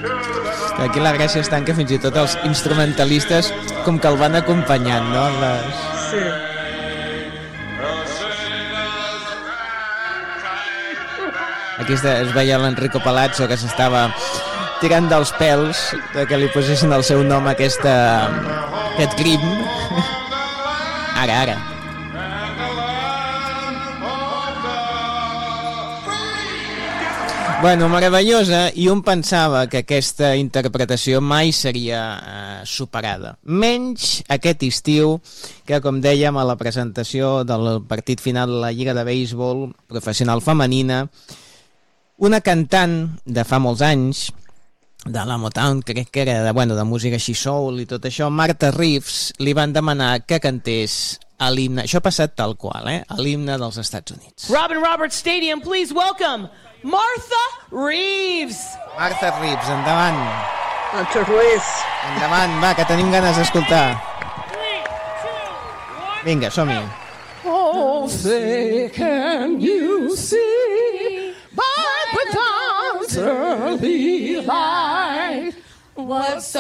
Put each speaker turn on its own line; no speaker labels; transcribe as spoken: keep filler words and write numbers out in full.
Aquí la gràcia està en que fins i tot els instrumentalistes com que el van acompanyant, no? Les...
Sí.
Aquí es, es veia l'Enrico Palazzo que s'estava tirant dels pèls de que li posessin el seu nom a aquesta, aquest crim. Ara, ara. Bueno, meravellosa, i un pensava que aquesta interpretació mai seria eh, superada. Menys aquest estiu, que com dèiem a la presentació del partit final de la Lliga de Béisbol Professional Femenina, una cantant de fa molts anys, de la Motown, crec que era de, bueno, de música així soul i tot això, Martha Reeves, li van demanar que cantés a l'himne, això ha passat tal qual, eh? A l'himne dels Estats Units.
Robin Roberts Stadium, please welcome Martha Reeves.
Martha Reeves, endavant.
Martha Reeves.
Endavant, va, que tenim ganes d'escoltar. Vinga, som-hi.
Oh, say can you see by the dawn's early light what's